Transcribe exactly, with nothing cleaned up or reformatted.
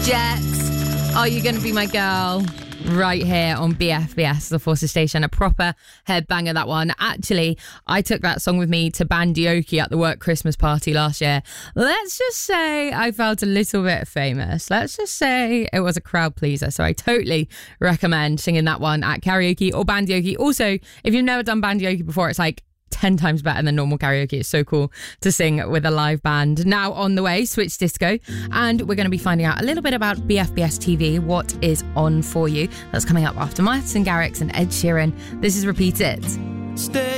Jets, Are You Gonna Be My Girl? Right here on B F B S, the Forces Station. A proper headbanger, that one. Actually, I took that song with me to Bandyoki at the work Christmas party last year. Let's just say I felt a little bit famous. Let's just say it was a crowd pleaser. So I totally recommend singing that one at karaoke or Bandyoki. Also, if you've never done Bandyoki before, it's like ten times better than normal karaoke. It's so cool to sing with a live band. Now on the way, Switch Disco, and we're going to be finding out a little bit about B F B S T V, what is on for you. That's coming up after Martin Garrix and Ed Sheeran. This is Repeat It. Stay